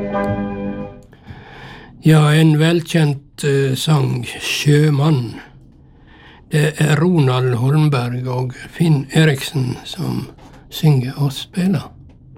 Ja, en velkjent sang, Sjømann. Det Ronald Holmberg og Finn Eriksen som synger og spiller.